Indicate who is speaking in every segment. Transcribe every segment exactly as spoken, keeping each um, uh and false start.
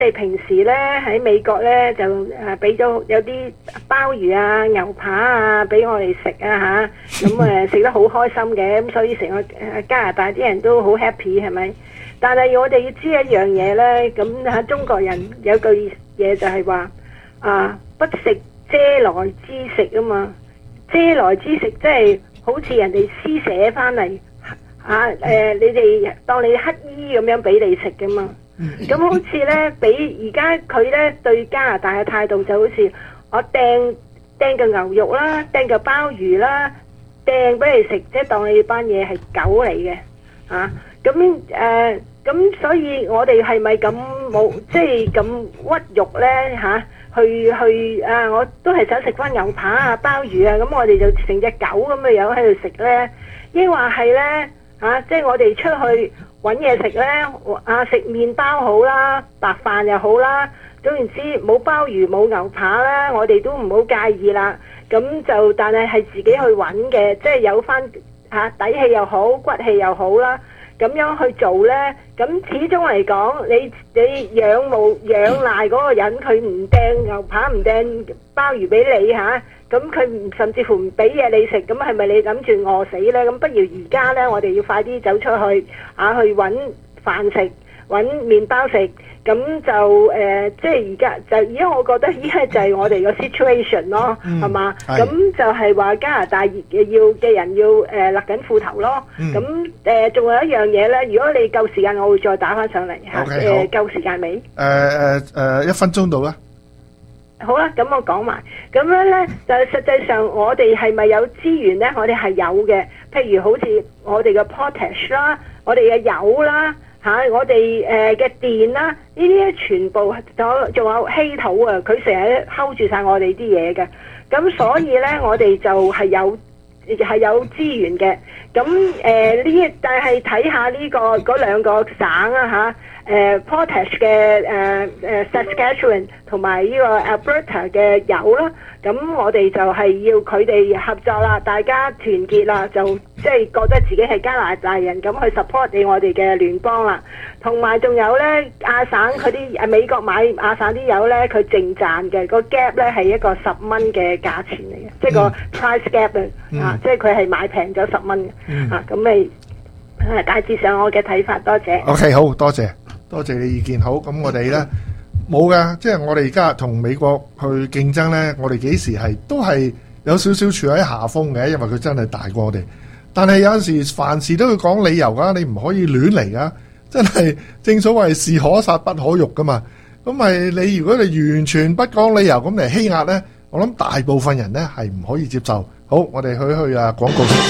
Speaker 1: 哋平時咧喺美國咧就誒俾咗有啲鮑魚啊、牛扒啊俾我哋食啊嚇，咁誒食得好開心嘅，咁所以成個誒加拿大啲人都好 happy 係咪？但係我哋要知一樣嘢咧，咁嚇中國人有句嘢就係話啊，不食嗟來之食啊嘛，嗟來之食即係好似人哋施捨翻嚟嚇誒，你哋當你乞衣咁樣俾你食噶嘛。咁好似咧，俾而家佢咧對加拿大嘅態度就好似我掟掟個牛肉啦，掟個鮑魚啦，掟俾你食，即係當你班嘢係狗嚟嘅，啊，咁誒，咁所以我哋係咪咁冇即係咁屈辱咧嚇？去去啊，我都係想食翻牛扒啊、鮑魚啊，咁我哋就成隻狗咁嘅樣喺度食咧，抑或係咧嚇，即係我哋出去揾嘢食咧，啊食麵包好啦，白飯又好啦，總言之冇鮑魚冇牛扒啦，我哋都唔好介意啦。咁就但係係自己去揾嘅，即係有翻嚇底氣又好，骨氣又好啦。咁樣去做呢，咁始終嚟講，你你仰慕仰賴嗰個人，佢唔掟牛扒唔掟鮑魚俾你嚇，咁佢唔甚至乎唔俾嘢你食，咁係咪你諗住餓死呢？咁不如而家呢，我哋要快啲走出去啊，去揾飯食，揾麵包食，咁就誒、呃，即係而家就而家我覺得依家就係我哋個 situation 咯，係嘛、嗯？咁就係話加拿大要嘅人要誒、呃、勒緊褲頭咯。咁誒仲有一樣嘢咧，如果你夠時間，我會再打翻上嚟嚇。誒、okay, 呃、夠時間未？誒
Speaker 2: 誒誒一分鐘到啦。
Speaker 1: 好啦，咁我講埋。咁樣咧就實際上我哋係咪有資源咧？我哋係有嘅。譬如好似我哋嘅 potash 啦，我哋嘅油啦。嚇、啊！我哋誒嘅電啦，呢啲咧全部仲仲有稀土啊！佢成日 hold 住晒我哋啲嘢嘅，咁所以咧我哋就係有係有資源嘅。咁誒呢？但係睇下呢個嗰兩個省啊嚇。誒 potash 嘅誒誒 Saskatchewan 同埋呢個 Alberta 嘅油啦，咁我哋就係要佢哋合作啦，大家團結啦，就即係覺得自己係加拿大人咁去 support 你我哋嘅聯邦啦。同埋仲有咧亞省佢啲誒美國買亞省啲油咧，佢淨賺嘅個 gap 咧係一個十蚊嘅價錢嚟嘅，即係個 price gap 啊，即係佢係買平咗十蚊嘅啊，咁咪大致上我嘅睇法，多謝。
Speaker 2: OK， 好多謝。多謝你意見。好，咁我哋咧冇噶，即係我哋而家同美國去競爭咧，我哋幾時係都係有少少處喺下風嘅，因為佢真係大過我哋。但係有陣時凡事都要講理由噶，你唔可以亂嚟噶，真係正所謂是可殺不可辱噶嘛。咁係你如果你完全不講理由咁嚟欺壓咧，我諗大部分人咧係唔可以接受。好，我哋去去啊廣告先。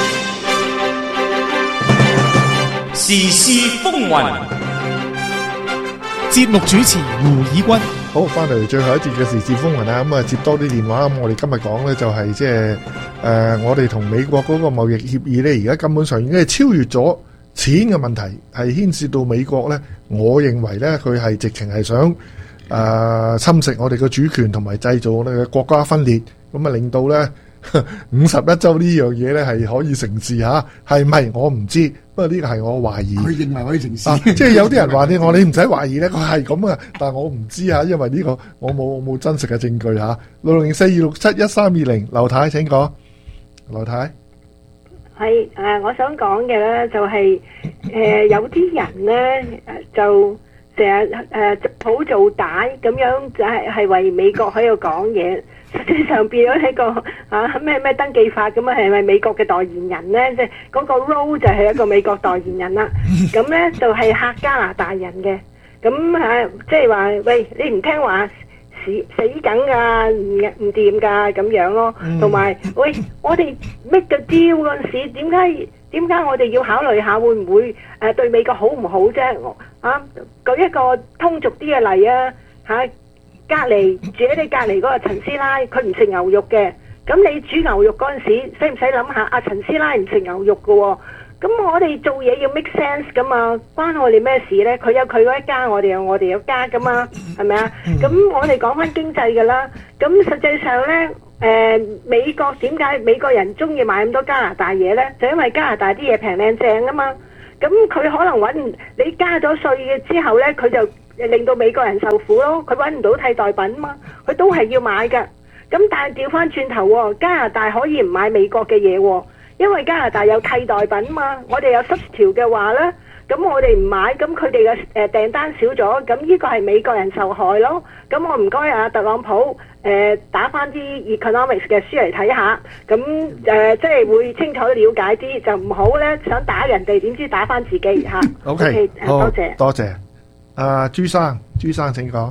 Speaker 3: 時事風雲。
Speaker 4: 節目主持胡以軍，
Speaker 2: 好，翻嚟最後一節嘅時事風雲啦，咁啊接多啲電話。咁我哋今日講咧就係即係誒，我哋同美國嗰個貿易協議咧，而家根本上已經係超越咗錢嘅問題，係牽涉到美國咧。我認為咧，佢係直情係想誒、呃、侵蝕我哋嘅主權，同埋製造我哋嘅國家分裂，咁啊令到咧五十一州呢樣嘢咧係可以成事吓，係唔係我唔知，不過呢個係我懷疑。
Speaker 5: 佢認為可以成事，
Speaker 2: 啊、即係有啲人話你我你唔使懷疑咧，佢係咁啊，但係我唔知吓，因為呢個我冇我冇真實嘅證據吓。六零四二六七一三二零，劉太請講。劉太
Speaker 1: 係誒、呃，我想講嘅咧就係、是、誒、呃、有啲人咧就成日誒好做大咁樣，就係係為美國喺度講嘢。實際上變咗一個啊咩咩登記法咁啊，係咪美國嘅代言人咧？即係嗰個 role 就係一個美國代言人啦。咁咧就係、是、嚇加拿大人嘅。咁啊，即係話喂，你唔聽話死死梗噶，唔唔掂噶咁樣咯。同埋喂，我哋 make 個 deal 嗰陣時，點解點解我哋要考慮下會唔會誒、呃、對美國好唔好啫？啊，舉一個通俗啲嘅例啊嚇。隔離住喺你隔離嗰個陳師奶，佢唔食牛肉嘅。咁你煮牛肉嗰陣時，使唔使諗下？阿陳師奶唔食牛肉嘅喎。咁我哋做嘢要 make sense 噶嘛，關我哋咩事呢？佢有佢嗰一家，我哋有我哋嗰家噶嘛，係咪啊？咁我哋講翻經濟㗎啦。咁實際上呢，誒、呃、美國點解美國人中意買咁多加拿大嘢呢？就因為加拿大啲嘢平靚正啊嘛。咁佢可能揾你加咗稅嘅之後呢，佢就令到美國人受苦咯。佢揾唔到替代品嘛，佢都係要買㗎。咁但係調翻轉頭喎，加拿大可以唔買美國嘅嘢喎，因為加拿大有替代品嘛。我哋有失調嘅話呢，咁我哋唔買，咁佢哋嘅誒訂單少咗，咁呢個係美國人受害咯。咁我唔該啊，特朗普誒、呃、打翻啲 economics 嘅書嚟睇下，咁誒、呃、即係會清楚了解啲，就唔好呢想打人哋，點知打翻自己嚇。
Speaker 2: OK，
Speaker 1: okay
Speaker 2: 好，
Speaker 1: 多謝
Speaker 2: 多謝。啊，朱生，朱生請講。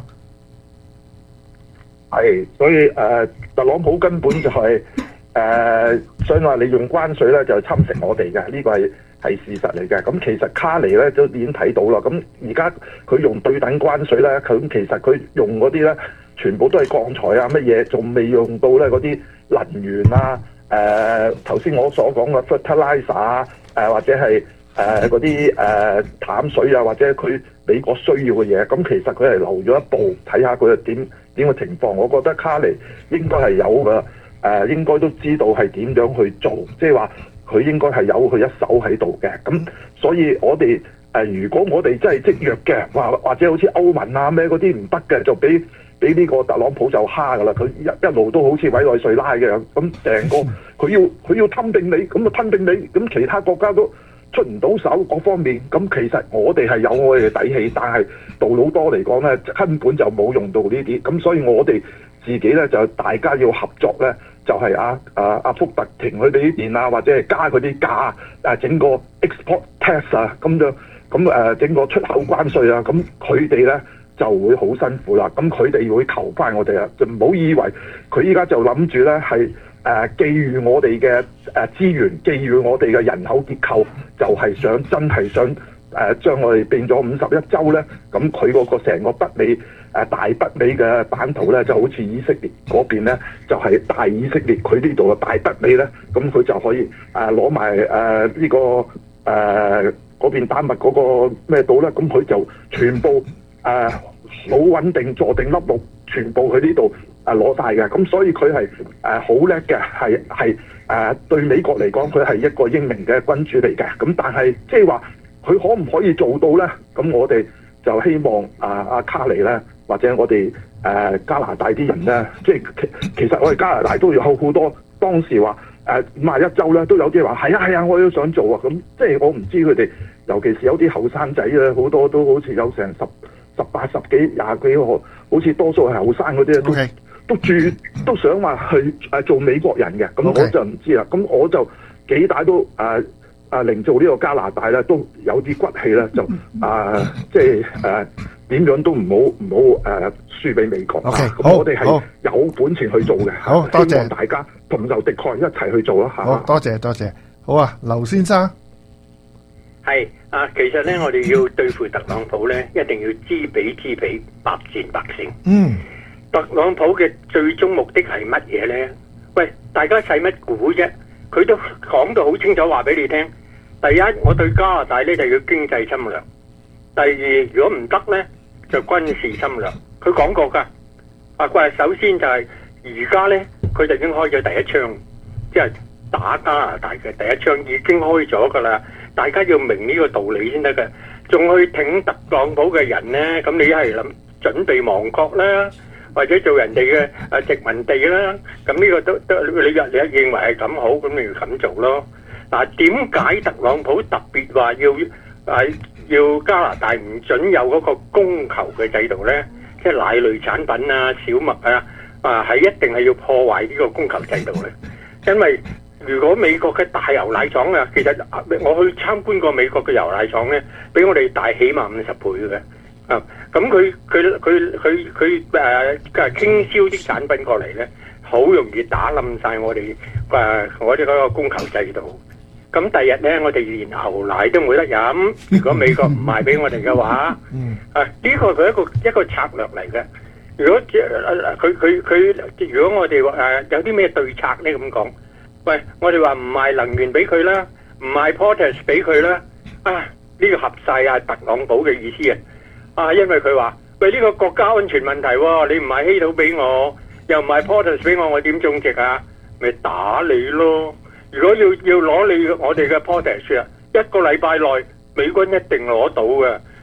Speaker 4: 係，所以誒、呃，特朗普根本就係、是、誒、呃，想話你用關稅咧就侵蝕我哋嘅，呢、這個係係事實嚟嘅。咁其實卡尼咧都已經睇到啦。咁而家佢用對等關稅咧，咁其實佢用嗰啲咧，全部都係鋼材啊乜嘢，仲未用到咧嗰啲能源啊，誒頭先我所講嘅 fertilizer 啊，誒、呃、或者係誒嗰啲誒淡水啊，或者佢美國需要嘅嘢。咁其實佢係留咗一步，睇下佢係點。點個情況？我覺得卡尼應該係有嘅，誒、呃、應該都知道係點樣去做，即係話佢應該係有佢一手喺度嘅。咁所以我哋誒、呃，如果我哋真係積弱嘅，或或者好似歐盟啊咩嗰啲唔得嘅，就俾俾呢個特朗普就蝦㗎啦。佢一一路都好似委內瑞拉嘅，咁成個佢要佢要吞併你，咁啊吞併你，咁其他國家都出唔到手各方面，咁其實我哋係有我哋嘅底氣，但係杜魯多嚟講咧，根本就冇用到呢啲，咁所以我哋自己咧就大家要合作咧，就係阿阿阿福特停佢哋呢邊啊，或者係加佢啲價，誒整個 export tax 啊，咁就咁誒整個出口關稅啊，咁佢哋咧就會好辛苦啦，咁佢哋會求翻我哋啊，就唔好以為佢依家就諗住咧係。誒、呃，寄予我哋嘅誒資源，寄予我哋嘅人口結構，就係、是、想真係想誒、呃、將我哋變咗五十一州咧。咁佢嗰個成個北美誒、呃、大北美嘅版圖咧，就好似以色列嗰邊咧，就係、是、大以色列。佢呢度嘅大北美咧，咁佢就可以誒攞埋誒呢個誒嗰、呃、邊丹麥嗰個咩島咧，咁佢就全部誒好、呃、穩定坐定粒六，全部去呢度。誒攞晒嘅，咁所以佢係誒好叻嘅，係係誒對美國嚟講，佢係一個英明嘅君主嚟嘅。咁但係即係話佢可唔可以做到咧？咁我哋就希望啊阿卡尼咧，或者我哋誒、呃、加拿大啲人咧，即係其其實我哋加拿大都有好多當時話誒五十一州咧，都有啲話係啊係啊，我都想做啊。咁即係我唔知佢哋，尤其是有啲後生仔咧，好多都好似有成十十八十幾廿幾個，好似多數係後生嗰啲都。Okay. 都住都想話去誒做美國人嘅，咁我就唔知啦。咁、okay. 我就幾大都誒誒營造呢個加拿大咧，都有啲骨氣咧，就誒即係誒點樣都唔好唔好誒輸俾美國。
Speaker 2: OK，
Speaker 4: 咁、啊、我哋係有本錢去做嘅。
Speaker 2: 好多謝，希望
Speaker 4: 大家同仇敵愾一齊去做啦嚇。
Speaker 2: 好多謝多謝。好啊，劉先生。
Speaker 5: 係啊，其實咧，我哋要對付特朗普咧，一定要知彼知彼，百戰百勝。嗯。特朗普嘅最終目的係乜嘢呢？喂，大家使乜估啫？佢都講到好清楚，話俾你聽。第一，我對加拿大呢就要經濟侵略；第二，如果唔得呢，就軍事侵略。佢講過噶，啊，佢話首先就係而家呢，佢就已經開咗第一槍，即係打加拿大嘅第一槍已經開咗噶啦。大家要明呢個道理先得嘅。仲去挺特朗普嘅人呢，咁你一係諗準備亡國啦。或者做人哋嘅誒殖民地啦，咁呢個都都你你認為係咁好，咁你要咁做咯。嗱，點解特朗普特別話要誒要加拿大唔準有嗰個供求嘅制度咧？即係奶類產品啊、小麥啊，啊係一定係要破壞呢個供求制度咧。因為如果美國嘅大油奶廠啊，其實我去參觀過美國嘅油奶廠咧，比我哋大起碼五十倍嘅。啊，咁佢佢佢佢佢誒誒傾銷啲產品過嚟咧，好容易打冧晒我哋誒、啊、我哋嗰個供求制度。咁第日咧，我哋連牛奶都冇得飲。如果美國唔賣俾我哋嘅話，啊呢個佢一個一個策略嚟嘅。如果佢佢佢如果我哋誒、啊、有啲咩對策咧咁講，喂，我哋話唔賣能源俾佢啦，唔賣 potash 俾佢啦，啊呢、呢個合晒啊特朗普嘅意思啊！啊，因為佢話喂呢、這個國家安全問題喎、哦，你唔賣稀土俾我，又唔賣 potash 俾我，我點種植啊？咪打你咯！如果要要攞你我哋嘅 potash 啊，一個禮拜內美軍一定攞到嘅。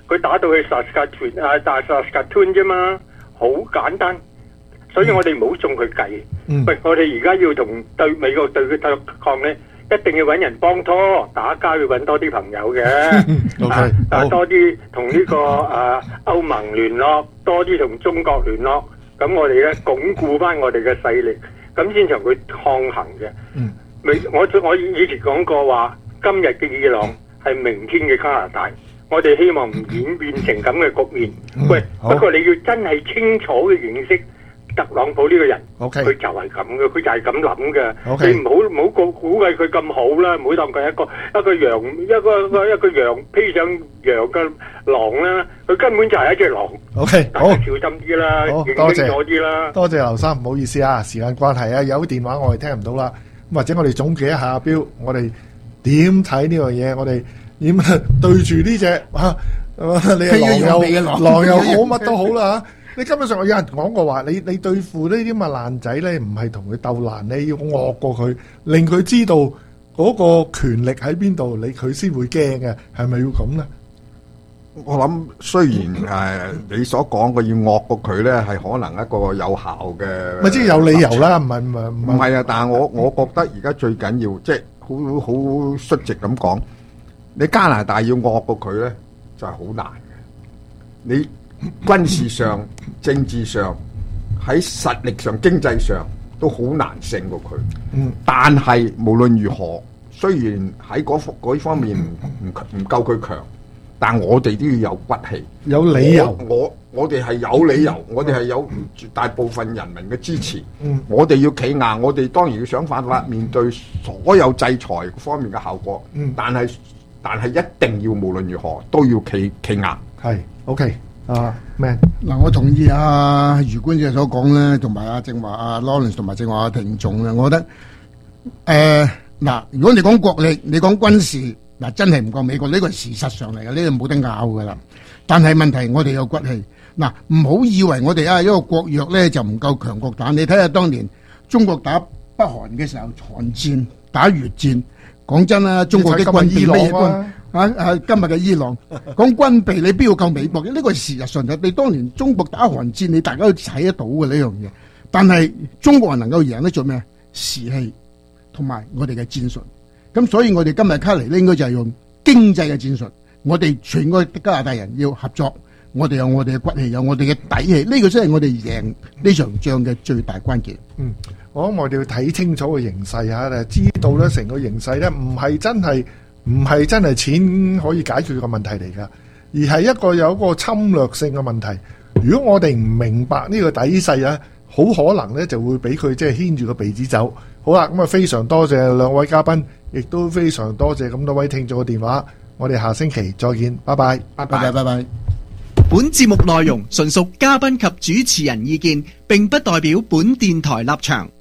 Speaker 5: 佢打到去薩斯卡屯啊，打薩斯卡屯啫嘛，好簡單。所以我哋唔好中佢計。
Speaker 2: 嗯、
Speaker 5: 喂，我哋而家要同對美國對佢對抗咧，一定要揾人幫拖，打交要揾多啲朋友嘅。
Speaker 2: okay,
Speaker 5: 啊，多啲同呢個啊歐盟聯絡，多啲同中國聯絡，咁我哋咧鞏固翻我哋嘅勢力，咁先同佢抗衡嘅。嗯，我我以前講過話，今日嘅伊朗係明天嘅加拿大，我哋希望唔演變成咁嘅局面。嗯、喂，不過你要真係清楚嘅認識特朗普呢個人，佢、okay. 就係咁嘅，佢就係咁諗嘅。Okay. 你唔好唔好估估計佢咁好啦，唔好當佢一個一個羊一個一個一個羊披上羊嘅狼啦，佢根本就係一隻狼。
Speaker 2: OK，
Speaker 5: 大家小心啲啦，認清楚啲啦。
Speaker 2: 多謝劉生，唔好意思啊，時間關係啊，有電話我哋聽唔到啦。咁或者我哋總結一下，標我哋點睇呢樣嘢？我哋點對住呢隻啊？你係狼又狼又好，乜都好啦嚇。你根本上有人講過話，你你對付呢啲咁嘅爛仔咧，唔係同佢鬥爛，你要惡過佢，令佢知道嗰個權力喺邊度，你佢先會驚嘅，係咪要咁咧？
Speaker 6: 我諗雖然誒你所講嘅要惡過佢咧，係可能一個有效嘅，
Speaker 2: 咪即係有理由啦，唔係唔係
Speaker 6: 唔係啊！但係我我覺得而家最緊要即係好好率直咁講，你加拿大要惡過佢咧，就係好難嘅。你軍事上、政治上、喺實力上、經濟上都好難勝過佢。嗯，但係無論如何，雖然喺嗰方嗰方面唔唔唔夠佢強，但我哋都要有骨氣、
Speaker 2: 有理由。
Speaker 6: 我我我哋係有理由，我哋係有絕大部分人民嘅支持。嗯，我哋要企硬，我哋當然要想辦法面對所有制裁方面嘅效果。嗯，但係但係一定要無論如何都要企企硬。
Speaker 2: 係 OK。啊咩？
Speaker 7: 嗱，我同意阿余官姐所講咧，同埋阿正話阿 Lawrence 同埋正話阿聽眾咧，我覺得誒嗱、呃，如果你講國力，你講軍事，嗱真係唔夠美國，呢個係事實上嚟嘅，呢個冇得拗噶啦。但係問題，我哋有骨氣。嗱，唔好以為我哋啊一個國弱咧就唔夠強國打。你睇下當年中國打北韓嘅時候，韓戰打越戰，講真啦，中國啲軍備乜嘢軍？啊啊！今日嘅伊朗講軍備，你邊要夠美國嘅？呢個係事實上嘅。你當年中國打韓戰，你大家都睇得到嘅呢樣嘢。但係中國人能夠贏得做咩？士氣同埋我哋嘅戰術。咁所以我哋今日卡嚟咧，應該就係用經濟嘅戰術。我哋全個加拿大人要合作，我哋有我哋嘅骨氣，有我哋嘅底氣。呢個真係我哋贏呢場仗嘅最大關鍵。
Speaker 2: 嗯，我諗我哋要睇清楚個形勢嚇，知道咧成個形勢咧唔係真係。唔係真係錢可以解決嘅問題嚟噶，而係一個有一個侵略性嘅問題。如果我哋唔明白呢個底細啊，好可能咧就會俾佢即係牽住個鼻子走。好啦，咁啊非常多謝兩位嘉賓，亦都非常多謝咁多位聽眾嘅電話。我哋下星期再見，拜拜，
Speaker 7: 拜拜，拜拜。
Speaker 8: 本節目內容純屬嘉賓及主持人意見，並不代表本電台立場。